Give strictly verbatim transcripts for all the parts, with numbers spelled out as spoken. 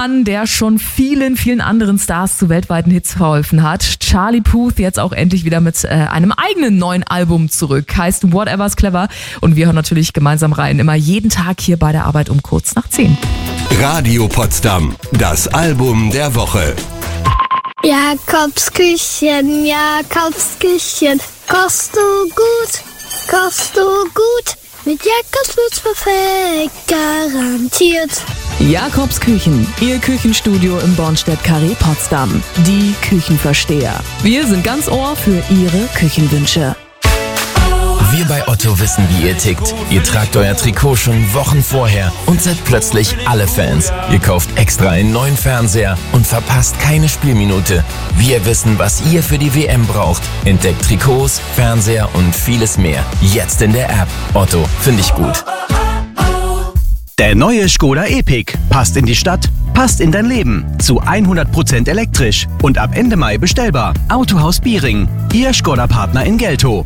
Mann, der schon vielen, vielen anderen Stars zu weltweiten Hits verholfen hat. Charlie Puth jetzt auch endlich wieder mit äh, einem eigenen neuen Album zurück. Heißt Whatever's Clever. Und wir hören natürlich gemeinsam rein. Immer jeden Tag hier bei der Arbeit um kurz nach zehn. Radio Potsdam, das Album der Woche. Jakobs Küchen, Jakobs Küchen, kochst du gut, kochst du gut, mit Jakobs wird's perfekt, garantiert. Jakobs Küchen, Ihr Küchenstudio im Bornstedt-Carré Potsdam. Die Küchenversteher. Wir sind ganz Ohr für Ihre Küchenwünsche. Wir bei Otto wissen, wie ihr tickt. Ihr tragt euer Trikot schon Wochen vorher und seid plötzlich alle Fans. Ihr kauft extra einen neuen Fernseher und verpasst keine Spielminute. Wir wissen, was ihr für die W M braucht. Entdeckt Trikots, Fernseher und vieles mehr. Jetzt in der App. Otto, finde ich gut. Der neue Skoda Epic passt in die Stadt, passt in dein Leben. Zu hundert Prozent elektrisch und ab Ende Mai bestellbar. Autohaus Biering, Ihr Skoda-Partner in Geltow.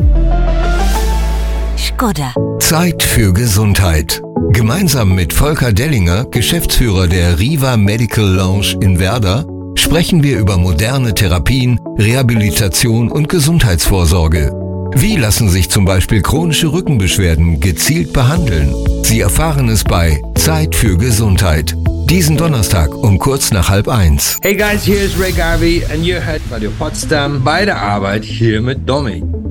Skoda. Zeit für Gesundheit. Gemeinsam mit Volker Dellinger, Geschäftsführer der Riva Medical Lounge in Werder, sprechen wir über moderne Therapien, Rehabilitation und Gesundheitsvorsorge. Wie lassen sich zum Beispiel chronische Rückenbeschwerden gezielt behandeln? Sie erfahren es bei Zeit für Gesundheit. Diesen Donnerstag um kurz nach halb eins. Hey guys, hier ist Ray Garvey und ihr hört Radio Potsdam bei der Arbeit hier mit Domi.